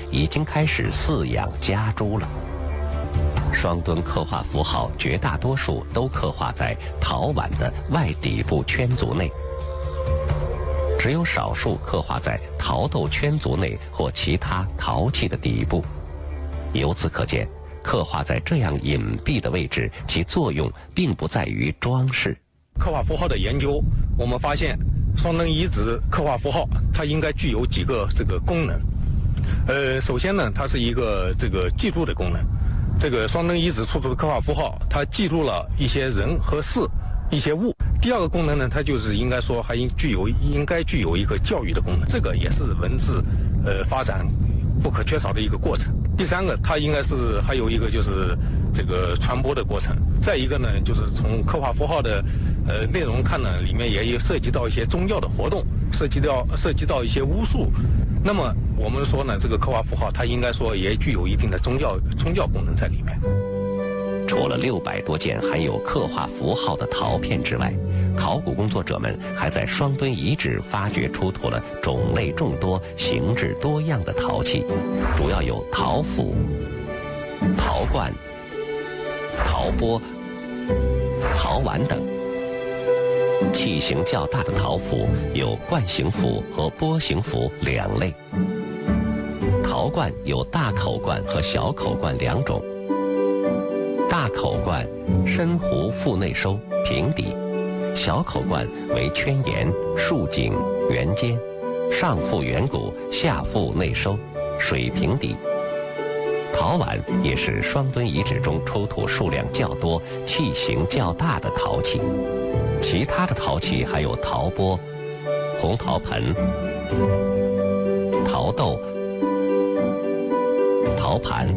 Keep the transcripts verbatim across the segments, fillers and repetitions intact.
已经开始饲养家猪了。双墩刻画符号绝大多数都刻画在陶碗的外底部圈足内，只有少数刻画在陶豆圈足内或其他陶器的底部。由此可见，刻画在这样隐蔽的位置，其作用并不在于装饰。 刻画符号的研究，我们发现双墩遗址刻画符号它应该具有几个这个功能。呃，首先呢，它是一个这个记录的功能。这个双墩遗址出土的刻画符号，它记录了一些人和事、一些物。第二个功能呢，它就是应该说还应具有应该具有一个教育的功能，这个也是文字呃发展不可缺少的一个过程。第三个，它应该是还有一个就是这个传播的过程。再一个呢，就是从刻画符号的呃内容看呢，里面也有涉及到一些宗教的活动，涉及到涉及到一些巫术。那么我们说呢，这个刻画符号它应该说也具有一定的宗教宗教功能在里面。 除了六百多件含有刻画符号的陶片之外，考古工作者们还在双墩遗址发掘出土了种类众多、形制多样的陶器，主要有陶釜、陶罐、陶钵、陶碗等。器型较大的陶釜有罐形釜和钵形釜两类。陶罐有大口罐和小口罐两种。大口罐深壶腹内收，平底；小口罐为圈沿、竖颈、圆尖，上腹圆鼓，下腹内收，水平底。陶碗也是双墩遗址中出土数量较多、器型较大的陶器。其他的陶器还有陶钵、红陶盆、陶豆、陶盘、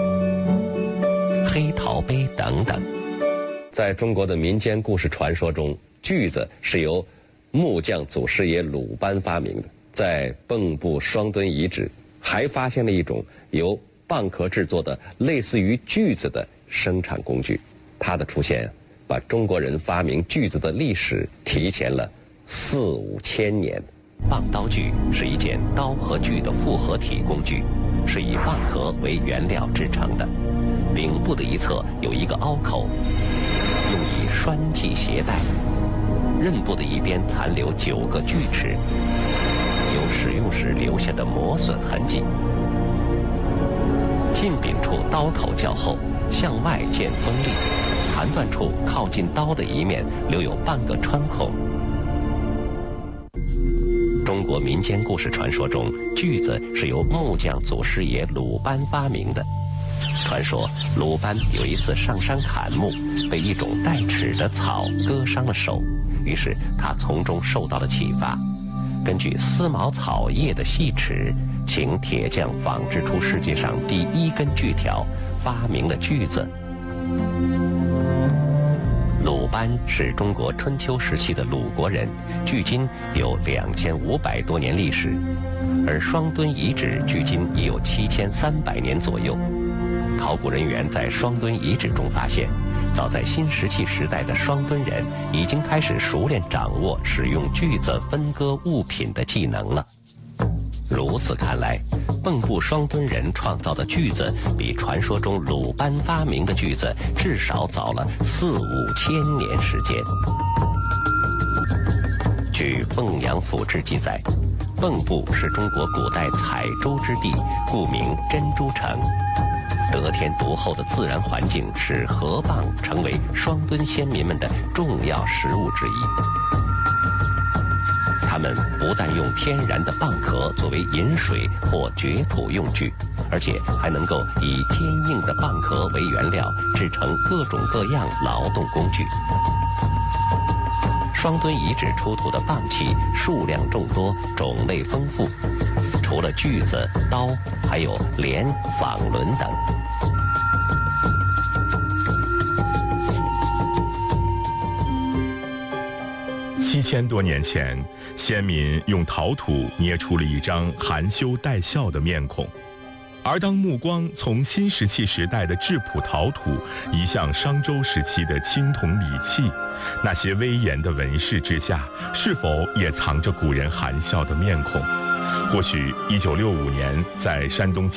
黑陶杯等等。在中国的民间故事传说中，锯子是由木匠祖师爷鲁班发明的。在蚌埠双墩遗址还发现了一种由蚌壳制作的类似于锯子的生产工具，它的出现把中国人发明锯子的历史提前了四五千年。蚌刀锯是一件刀和锯的复合体工具，是以蚌壳为原料制成的。柄部的一侧有一个凹口，用以拴系鞋带。刃部的一边残留九个锯齿，有使用时留下的磨损痕迹。近柄处刀口较厚，向外见锋利。残断处靠近刀的一面留有半个穿孔。中国民间故事传说中，锯子是由木匠祖师爷鲁班发明的。传说鲁班有一次上山砍木，被一种带齿的草割伤了手，于是他从中受到了启发，根据丝毛草叶的细齿，请铁匠仿制出世界上第一根锯条，发明了锯子。鲁班是中国春秋时期的鲁国人，距今有两千五百多年历史，而双墩遗址距今已有七千三百年左右。考古人员在双墩遗址中发现，早在新石器时代的双墩人已经开始熟练掌握使用锯子分割物品的技能了。如此看来，蚌埠双墩人创造的锯子比传说中鲁班发明的锯子至少早了四五千年时间。据《凤阳府志》记载，蚌埠是中国古代采珠之地，故名珍珠城。得天独厚的自然环境使河蚌成为双墩先民们的重要食物之一。他们不但用天然的蚌壳作为饮水或掘土用具，而且还能够以坚硬的蚌壳为原料制成各种各样劳动工具。双墩遗址出土的蚌器数量众多，种类丰富，除了锯子、刀，还有镰、纺轮等。 七千多年前，先民用陶土捏出了一张含羞带笑的面孔，而当目光从新石器时代的质朴陶土移向商周时期的青铜礼器，那些威严的纹饰之下，是否也藏着古人含笑的面孔？或许一九六五年在山东